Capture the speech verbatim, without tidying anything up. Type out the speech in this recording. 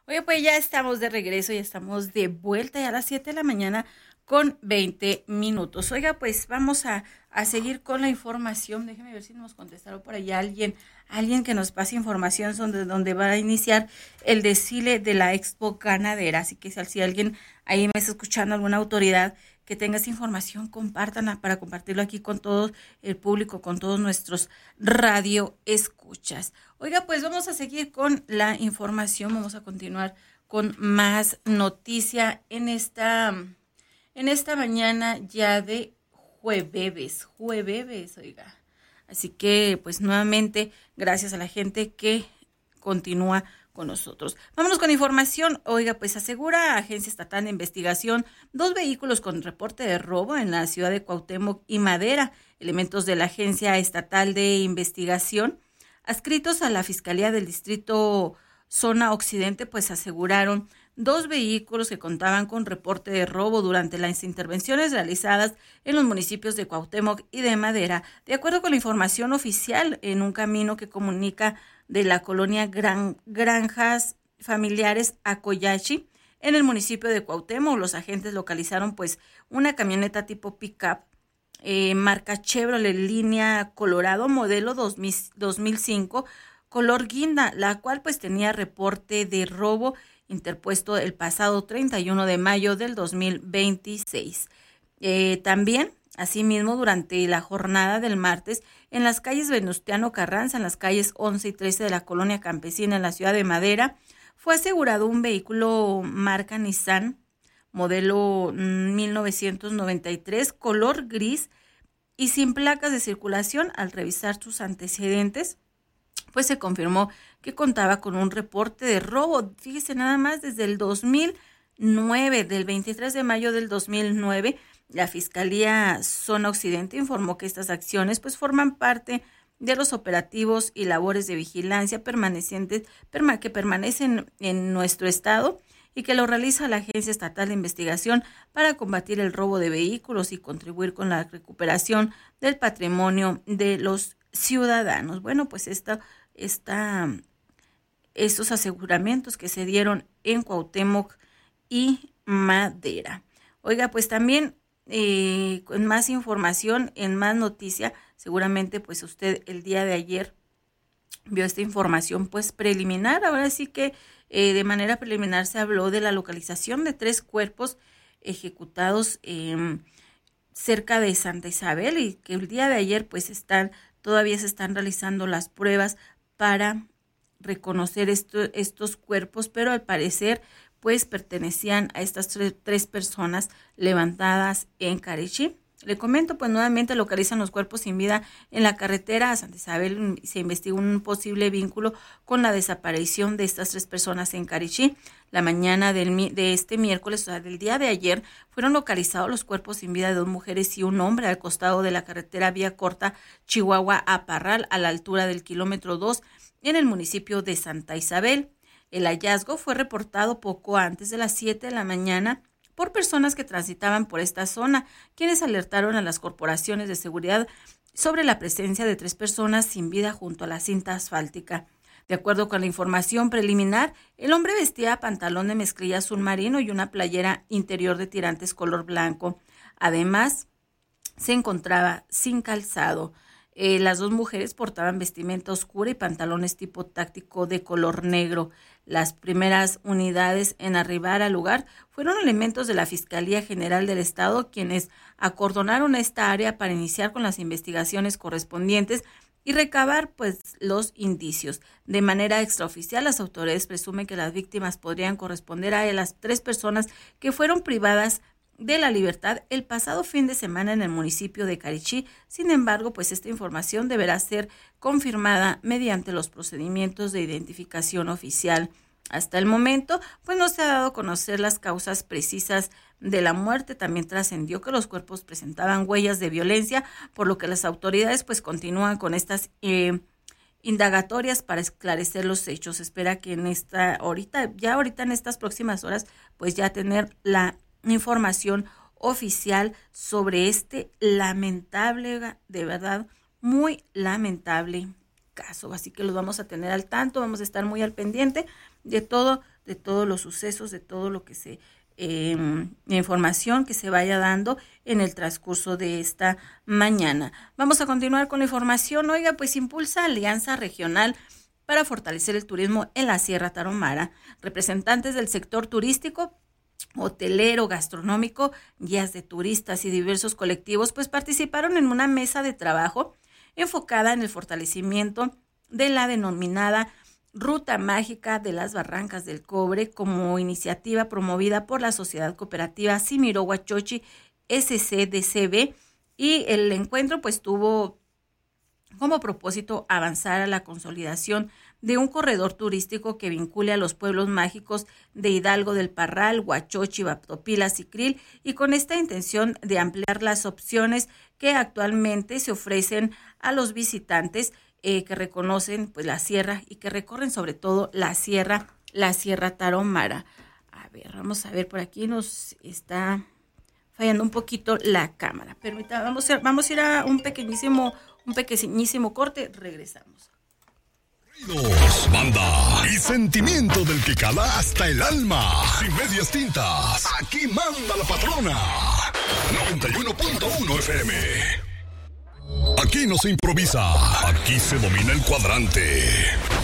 Oye, pues ya estamos de regreso, ya estamos de vuelta ya a las siete de la mañana con veinte minutos. Oiga, pues vamos a, a seguir con la información. Déjeme ver si nos contestaron por allá alguien, alguien que nos pase información sobre donde va a iniciar el desfile de la Expo Ganadera. Así que si si alguien ahí me está escuchando, alguna autoridad que tenga esa información, compártanla para compartirlo aquí con todo el público, con todos nuestros radio escuchas. Oiga, pues vamos a seguir con la información, vamos a continuar con más noticia en esta, en esta mañana ya de jueves, jueves, oiga. Así que, pues nuevamente, gracias a la gente que continúa con nosotros. Vámonos con información. Oiga, pues asegura Agencia Estatal de Investigación dos vehículos con reporte de robo en la ciudad de Cuauhtémoc y Madera. Elementos de la Agencia Estatal de Investigación adscritos a la Fiscalía del Distrito Zona Occidente, pues aseguraron dos vehículos que contaban con reporte de robo durante las intervenciones realizadas en los municipios de Cuauhtémoc y de Madera. De acuerdo con la información oficial, en un camino que comunica de la colonia Gran, Granjas Familiares a Coyachi, en el municipio de Cuauhtémoc, los agentes localizaron pues una camioneta tipo pick-up Eh, marca Chevrolet línea Colorado modelo dos mil, dos mil cinco color guinda, la cual pues tenía reporte de robo interpuesto el pasado treinta y uno de mayo del dos mil veintiséis. Eh, también, asimismo, durante la jornada del martes, en las calles Venustiano Carranza, en las calles once y trece de la colonia campesina en la ciudad de Madera, fue asegurado un vehículo marca Nissan modelo mil novecientos noventa y tres, color gris y sin placas de circulación. Al revisar sus antecedentes, pues se confirmó que contaba con un reporte de robo. Fíjese nada más, desde el dos mil nueve, del veintitrés de mayo del dos mil nueve, la Fiscalía Zona Occidente informó que estas acciones pues forman parte de los operativos y labores de vigilancia permanecientes perma, que permanecen en nuestro estado y que lo realiza la Agencia Estatal de Investigación para combatir el robo de vehículos y contribuir con la recuperación del patrimonio de los ciudadanos. Bueno, pues esta, esta, estos aseguramientos que se dieron en Cuauhtémoc y Madera. Oiga, pues también eh, con más información, en más noticia, seguramente pues usted el día de ayer vio esta información pues preliminar. Ahora sí que eh, de manera preliminar se habló de la localización de tres cuerpos ejecutados eh, cerca de Santa Isabel y que el día de ayer pues están, todavía se están realizando las pruebas para reconocer esto, estos cuerpos, pero al parecer pues pertenecían a estas tres, tres personas levantadas en Carichí. Le comento, pues nuevamente localizan los cuerpos sin vida en la carretera a Santa Isabel. Se investigó un posible vínculo con la desaparición de estas tres personas en Carichí. La mañana del, de este miércoles, o sea, del día de ayer, fueron localizados los cuerpos sin vida de dos mujeres y un hombre al costado de la carretera Vía Corta Chihuahua a Parral, a la altura del kilómetro dos, en el municipio de Santa Isabel. El hallazgo fue reportado poco antes de las siete de la mañana por personas que transitaban por esta zona, quienes alertaron a las corporaciones de seguridad sobre la presencia de tres personas sin vida junto a la cinta asfáltica. De acuerdo con la información preliminar, el hombre vestía pantalón de mezclilla azul marino y una playera interior de tirantes color blanco. Además, se encontraba sin calzado. Eh, las dos mujeres portaban vestimenta oscura y pantalones tipo táctico de color negro. Las primeras unidades en arribar al lugar fueron elementos de la Fiscalía General del Estado, quienes acordonaron esta área para iniciar con las investigaciones correspondientes y recabar pues los indicios. De manera extraoficial, las autoridades presumen que las víctimas podrían corresponder a las tres personas que fueron privadas de la libertad el pasado fin de semana en el municipio de Carichí. Sin embargo, pues esta información deberá ser confirmada mediante los procedimientos de identificación oficial. Hasta el momento, pues no se ha dado a conocer las causas precisas de la muerte. También trascendió que los cuerpos presentaban huellas de violencia, por lo que las autoridades pues continúan con estas eh, indagatorias para esclarecer los hechos. Espera que en esta ahorita, ya ahorita en estas próximas horas, pues ya tener la información oficial sobre este lamentable, de verdad, muy lamentable caso. Así que los vamos a tener al tanto, vamos a estar muy al pendiente de todo, de todos los sucesos, de todo lo que se, eh, información que se vaya dando en el transcurso de esta mañana. Vamos a continuar con la información. Oiga, pues impulsa Alianza Regional para fortalecer el turismo en la Sierra Tarahumara. Representantes del sector turístico, hotelero, gastronómico, guías de turistas y diversos colectivos, pues participaron en una mesa de trabajo enfocada en el fortalecimiento de la denominada Ruta Mágica de las Barrancas del Cobre, como iniciativa promovida por la Sociedad Cooperativa Simiro Huachochi S C D C B, y el encuentro pues tuvo como propósito avanzar a la consolidación de un corredor turístico que vincule a los pueblos mágicos de Hidalgo del Parral, Huachochi, Baptopilas y Krill, y con esta intención de ampliar las opciones que actualmente se ofrecen a los visitantes eh, que reconocen pues la sierra y que recorren sobre todo la sierra, la Sierra Tarahumara. A ver, vamos a ver, por aquí nos está fallando un poquito la cámara. Permítame, vamos a, vamos a ir a un pequeñísimo, un pequeñísimo corte, regresamos. Banda y sentimiento del que cala hasta el alma. Sin medias tintas, aquí manda la patrona. noventa y uno punto uno F M. Aquí no se improvisa, aquí se domina el cuadrante.